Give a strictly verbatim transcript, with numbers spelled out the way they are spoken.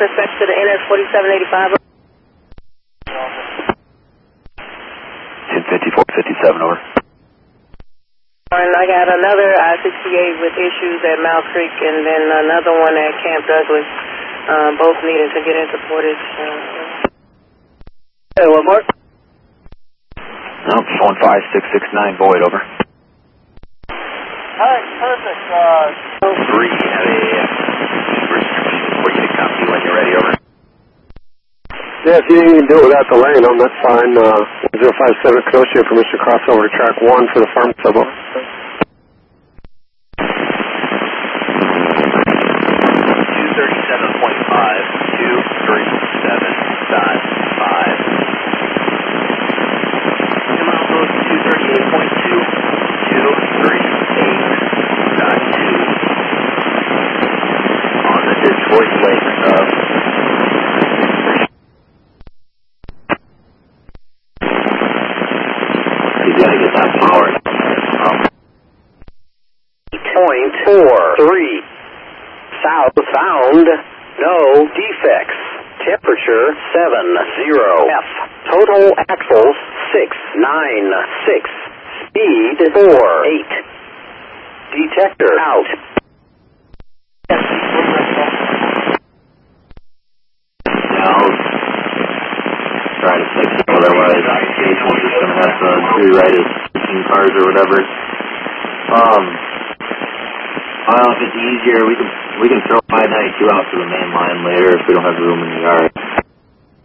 suspect to the N S forty-seven eighty-five. ten fifty-four fifty-seven, over. And I got another I sixty-eight with issues at Mount Creek, and then another one at Camp Douglas. Uh, both needed to get into Portage. Uh, hey, one more. Nope, one five six six nine, void, over. Alright, perfect. Uh, Three, have a restriction for you to copy when you're ready, over. Yeah, if you can do it without the lane on, that's fine. Uh, zero five seven Kenosha, permission to cross over to track one for the farm sub. two thirty-seven point five, two thirty-seven dot five. Two miles over two thirty-eight point two, two thirty-eight dot two. On the Detroit Lake sub. You gotta get that power. Point four three. South found. No defects. Temperature seven zero. F. Total axles six nine six. Speed four eight. Detector out. Now, try to fix it. Otherwise, I think we're just gonna have to rewrite it fifteen cars or whatever. Um, I don't know if it's easier. We can we can throw five ninety-two out to the main line later if we don't have room in the yard.